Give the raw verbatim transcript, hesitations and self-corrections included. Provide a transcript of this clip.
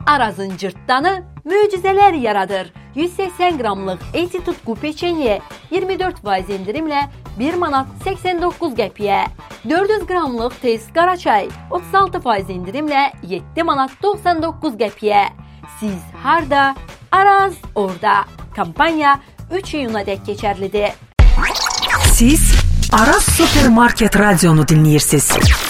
Arazın cırtdanı möcüzələr yaradır. yüz səksən qramlıq Eti Tutqu peçenye iyirmi dörd faiz endirimlə bir manat səksən doqquz qəpiyə. dörd yüz qramlıq Tez Qaraçay otuz altı faiz endirimlə yeddi manat doxsan doqquz qəpiyə. Siz harda? Araz orada. Kampanya üç iyuna dək keçərlidir. Siz Araz Supermarket Radionu dinləyirsiniz.